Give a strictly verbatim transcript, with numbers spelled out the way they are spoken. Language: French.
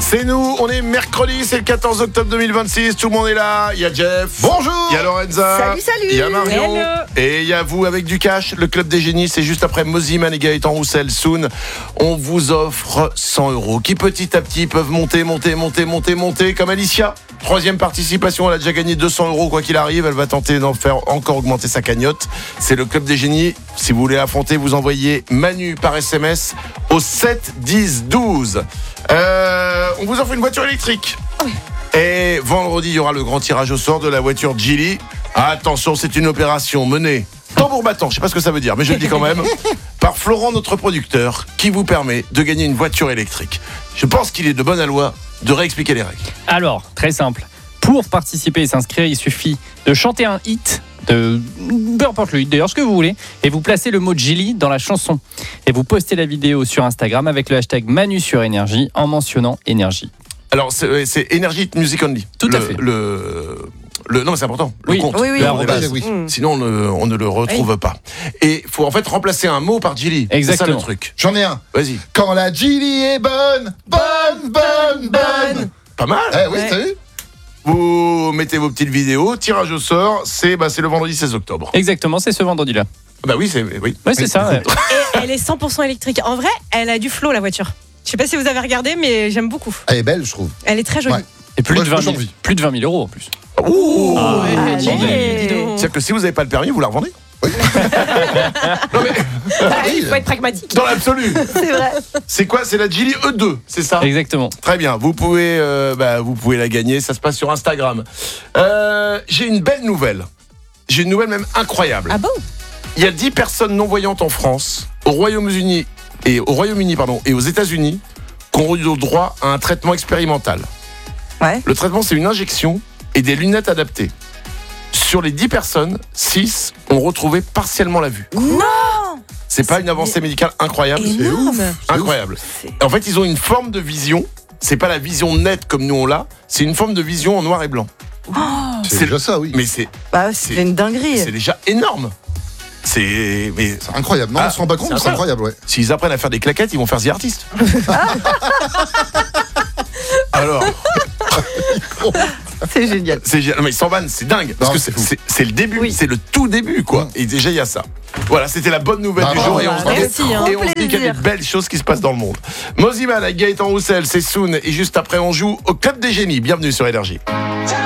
C'est nous, on est mercredi, c'est le quatorze octobre deux mille vingt-six, tout le monde est là, il y a Jeff. Bonjour. Il y a Lorenza. Salut, salut. Il y a Marion. Hello. Et il y a vous avec du cash, le Club des Génies, c'est juste après Moziman et Gaëtan Roussel. Soon, on vous offre cent euros qui petit à petit peuvent monter, monter, monter, monter, monter, comme Alicia. Troisième participation, elle a déjà gagné deux cents euros quoi qu'il arrive, elle va tenter d'en faire encore augmenter sa cagnotte. C'est le Club des Génies. Si vous voulez affronter, vous envoyez Manu par S M S au sept dix douze. Euh, on vous offre une voiture électrique. Oui. Et vendredi, il y aura le grand tirage au sort de la voiture Geely. Attention, c'est une opération menée tambour battant, je sais pas ce que ça veut dire, mais je le dis quand même, par Florent, notre producteur, qui vous permet de gagner une voiture électrique. Je pense qu'il est de bonne loi de réexpliquer les règles. Alors, très simple. Pour participer et s'inscrire, il suffit de chanter un hit, de peu importe le hit d'ailleurs, ce que vous voulez, et vous placez le mot Geely dans la chanson. Et vous postez la vidéo sur Instagram avec le hashtag Manu sur Énergie en mentionnant Énergie. Alors, c'est, c'est Energy Music Only. Tout le, à fait. Le, le, non, mais c'est important. Le Oui. compte. Oui, oui. Le L'arrobase. arrobase. Oui. Mmh. Sinon, on ne, on ne le retrouve Oui. pas. Et il faut en fait remplacer un mot par Geely. Exactement. C'est ça le truc. J'en ai un. Vas-y. Quand la Geely est bonne, bonne, bonne, bonne. Pas mal. Eh oui, Ouais. t'as vu? Vous mettez vos petites vidéos, tirage au sort, c'est, bah, c'est le vendredi seize octobre. Exactement, c'est ce vendredi-là. Bah oui, c'est, oui. Oui, c'est ça. ouais. Et elle est cent pour cent électrique. En vrai, elle a du flow, la voiture. Je sais pas si vous avez regardé, mais j'aime beaucoup. Elle est belle, je trouve. Elle est très jolie. Ouais. Et plus Moi, de j'ai vingt mille, envie. plus de vingt mille euros en plus. Ouh. Ah, Allez. attendez. Dis donc. C'est-à-dire que si vous n'avez pas le permis, vous la revendez. Oui. Non mais, Il faut être pragmatique. dans l'absolu. C'est vrai. C'est quoi? C'est la Geely E deux, c'est ça? Exactement. Très bien, vous pouvez, euh, bah, vous pouvez la gagner, ça se passe sur Instagram. Euh, j'ai une belle nouvelle. J'ai une nouvelle même incroyable. Ah bon? Il y a dix personnes non-voyantes en France, au Royaume-Uni et, au Royaume-Uni, pardon, et aux États-Unis qui ont eu le droit à un traitement expérimental. Ouais. Le traitement, c'est une injection et des lunettes adaptées. Sur les dix personnes, six ont retrouvé partiellement la vue. Non. C'est pas une avancée médicale incroyable? Énorme. Incroyable. En fait, ils ont une forme de vision. C'est pas la vision nette comme nous on l'a. C'est une forme de vision en noir et blanc. C'est C'est- déjà ça, oui. Mais c'est, Bah, C'est- c'est une dinguerie. c'est déjà énorme. C'est, mais C'est incroyable. Non, Ah, on se rend pas compte, c'est mais c'est incroyable, ouais. s'ils apprennent à faire des claquettes, ils vont faire The Artist. Alors, C'est génial. c'est génial. Non, mais sans vanne, c'est dingue. Parce Non, que c'est c'est, fou. c'est- c'est le début, Oui. c'est le tout début, quoi. Et déjà, il y a ça. Voilà, c'était la bonne nouvelle Bah, du bravo, jour. Et on, bah, se dit- merci, hein. et on se dit qu'il y a des Plaisir. belles choses qui se passent dans le monde. Moziman avec Gaëtan Roussel, c'est Soon. Et juste après, on joue au Club des Génies. Bienvenue sur Énergie.